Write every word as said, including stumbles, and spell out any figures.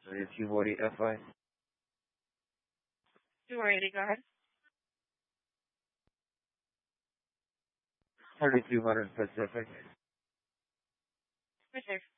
two forty F I. two eighty, go ahead. thirty-two hundred Pacific. Right there.